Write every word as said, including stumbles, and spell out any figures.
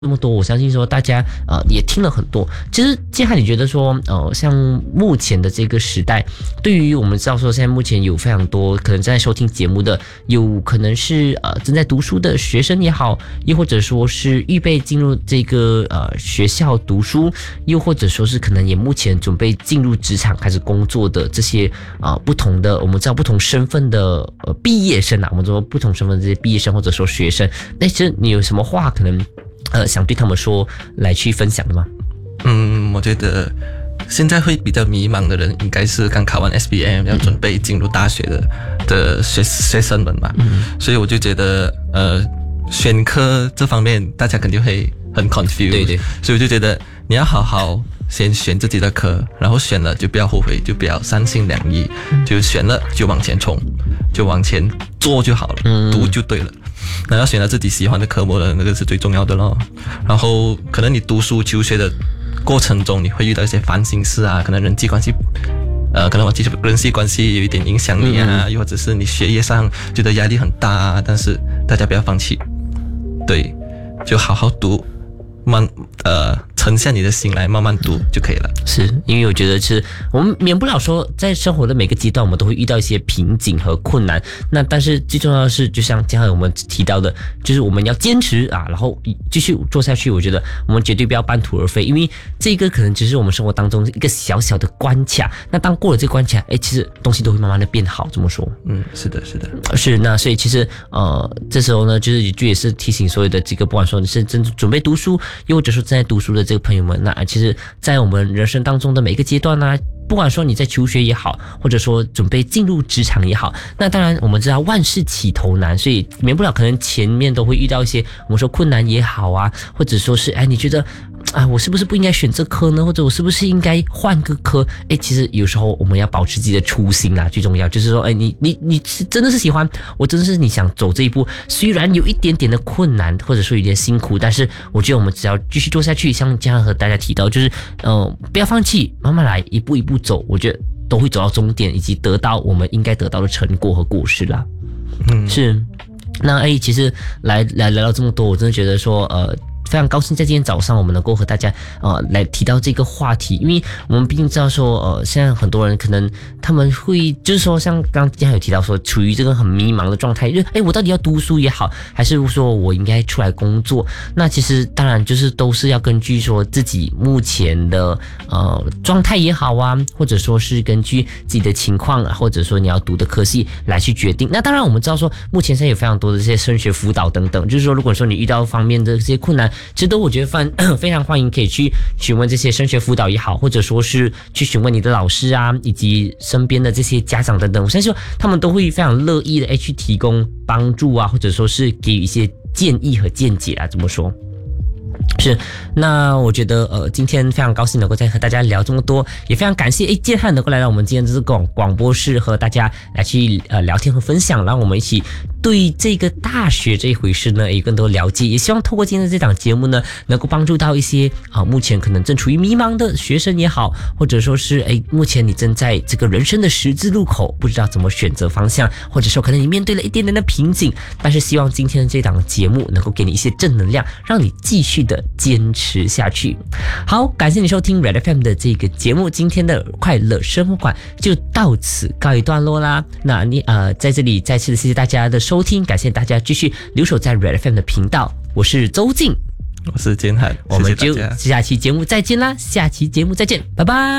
这么多，我相信说大家呃也听了很多。其实建汉，你觉得说呃像目前的这个时代，对于我们知道说现在目前有非常多可能正在收听节目的，有可能是呃正在读书的学生也好，又或者说是预备进入这个呃学校读书，又或者说是可能也目前准备进入职场开始工作的这些啊、呃、不同的我们知道不同身份的呃毕业生啊，我们说不同身份的这些毕业生或者说学生，那其实你有什么话可能？呃，想对他们说来去分享的吗？ 嗯，我觉得现在会比较迷茫的人，应该是刚考完 S B M 要准备进入大学的的学学生们吧。嗯，所以我就觉得，呃，选科这方面大家肯定会很 confused。 对对。 所以我就觉得你要好好先选自己的科，然后选了就不要后悔，就不要三心两意，嗯、就选了就往前冲，就往前做就好了，嗯、读就对了。那要选到自己喜欢的科目的那个是最重要的咯。然后可能你读书求学的过程中，你会遇到一些烦心事啊，可能人际关系，呃，可能我其实人际关系有一点影响你啊，嗯、又或者是你学业上觉得压力很大啊，但是大家不要放弃，对，就好好读，慢呃沉下你的心来慢慢读就可以了。 是因为我觉得是我们免不了说在生活的每个阶段我们都会遇到一些瓶颈和困难，那但是最重要的是就像刚才我们提到的，就是我们要坚持啊，然后继续做下去。我觉得我们绝对不要半途而废，因为这个可能只是我们生活当中一个小小的关卡，那当过了这个关卡，哎，其实东西都会慢慢的变好，这么说。 嗯，是的是的是。那所以其实呃这时候呢，就是就也是提醒所有的这个不管说你是真准备读书，又或者说正在读书的这个朋友们，那其实在我们人生当中的每一个阶段呢、啊，不管说你在求学也好，或者说准备进入职场也好，那当然我们知道万事起头难，所以免不了可能前面都会遇到一些我们说困难也好啊，或者说是哎你觉得啊我是不是不应该选这科呢，或者我是不是应该换个科？哎，其实有时候我们要保持自己的初心啦，最重要就是说，哎你你你是真的是喜欢，我真的是你想走这一步，虽然有一点点的困难，或者说有点辛苦，但是我觉得我们只要继续做下去，像这样和大家提到，就是呃不要放弃，慢慢来，一步一步走，我觉得都会走到终点，以及得到我们应该得到的成果和果实啦。嗯，是。那哎，其实来来聊到这么多，我真的觉得说，呃。非常高兴在今天早上我们能够和大家呃来提到这个话题，因为我们毕竟知道说呃现在很多人可能他们会就是说像刚刚有提到说处于这个很迷茫的状态，就哎我到底要读书也好，还是说我应该出来工作？那其实当然就是都是要根据说自己目前的呃状态也好啊，或者说是根据自己的情况，或者说你要读的科系来去决定。那当然我们知道说目前现在有非常多的这些升学辅导等等，就是说如果说你遇到方面的这些困难，其实都我觉得非非常欢迎可以去询问这些升学辅导也好，或者说是去询问你的老师啊，以及身边的这些家长等等，我相信他们都会非常乐意的去提供帮助啊，或者说是给予一些建议和见解啊，怎么说？是，那我觉得呃，今天非常高兴能够再和大家聊这么多，也非常感谢诶建汉能够来到我们今天这个广广播室和大家来去呃聊天和分享，让我们一起对这个大学这一回事呢有更多了解，也希望透过今天的这档节目呢，能够帮助到一些啊、呃、目前可能正处于迷茫的学生也好，或者说是诶目前你正在这个人生的十字路口，不知道怎么选择方向，或者说可能你面对了一点点的瓶颈，但是希望今天的这档节目能够给你一些正能量，让你继续的坚持下去。好，感谢你收听 Red F M 的这个节目，今天的快乐生活馆就到此告一段落啦。那你呃在这里再次的谢谢大家的收听，感谢大家继续留守在 Red F M 的频道，我是周静， 我是建汉， 我们就下期节目再见啦，下期节目再见，拜拜。